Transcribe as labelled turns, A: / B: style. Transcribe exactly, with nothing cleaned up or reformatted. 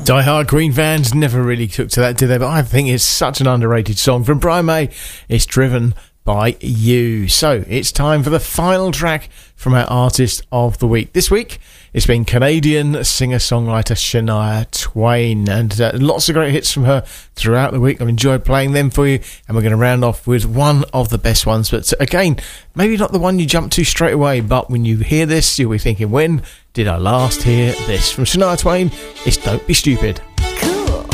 A: Die Hard Queen fans never really took to that, did they? But I think it's such an underrated song from Brian May. It's Driven by You. So it's time for the final track from our artist of the week. This week it's been Canadian singer-songwriter Shania Twain, and uh, lots of great hits from her throughout the week. I've enjoyed playing them for you, and we're going to round off with one of the best ones. But again, maybe not the one you jump to straight away, but when you hear this, you'll be thinking, when did I last hear this? From Shania Twain, it's Don't Be Stupid.